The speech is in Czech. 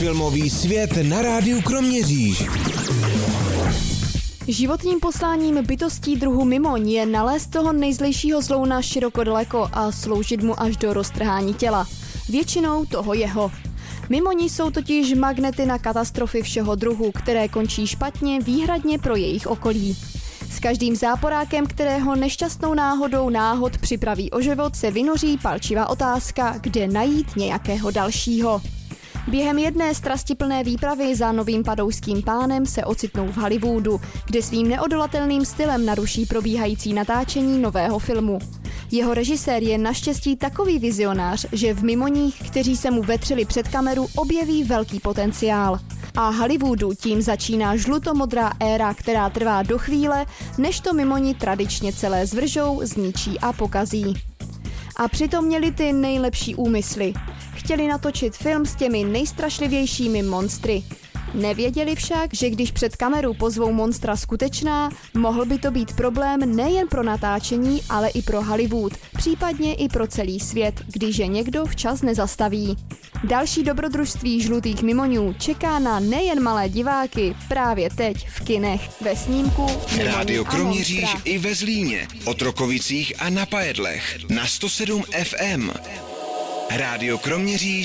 Filmový svět na rádiu Kroměříž. Životním posláním bytostí druhu mimoň je nalézt toho nejzlejšího zlouna široko daleko a sloužit mu až do roztrhání těla. Většinou toho jeho. Mimoni jsou totiž magnety na katastrofy všeho druhu, které končí špatně výhradně pro jejich okolí. S každým záporákem, kterého nešťastnou náhod připraví o život, se vynoří palčivá otázka, kde najít nějakého dalšího. Během jedné strastiplné výpravy za novým padouským pánem se ocitnou v Hollywoodu, kde svým neodolatelným stylem naruší probíhající natáčení nového filmu. Jeho režisér je naštěstí takový vizionář, že v mimoních, kteří se mu vetřeli před kameru, objeví velký potenciál. A Hollywoodu tím začíná žlutomodrá éra, která trvá do chvíle, než to mimoni tradičně celé zvržou, zničí a pokazí. A přitom měli ty nejlepší úmysly. Chtěli natočit film s těmi nejstrašlivějšími monstry. Nevěděli však, že když před kameru pozvou monstra skutečná, mohl by to být problém nejen pro natáčení, ale i pro Hollywood, případně i pro celý svět, když je někdo včas nezastaví. Další dobrodružství žlutých mimoňů čeká na nejen malé diváky právě teď v kinech ve snímku Rádio Kroměříž i ve Zlíně, Otrokovicích a na Pajedlech na 107 FM. Rádio Kroměříž